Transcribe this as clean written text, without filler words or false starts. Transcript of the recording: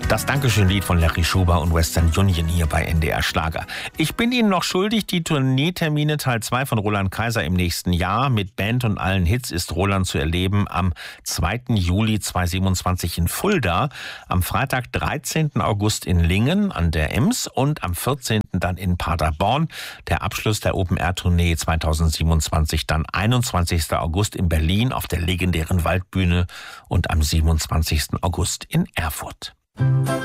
Das Dankeschön-Lied von Larry Schuber und Western Union hier bei NDR Schlager. Ich bin Ihnen noch schuldig, die Tourneetermine Teil 2 von Roland Kaiser im nächsten Jahr. Mit Band und allen Hits ist Roland zu erleben am 2. Juli 2027 in Fulda, am Freitag 13. August in Lingen an der Ems und am 14. dann in Paderborn. Der Abschluss der Open-Air-Tournee 2027 dann 21. August in Berlin auf der legendären Waldbühne und am 27. August in Erfurt.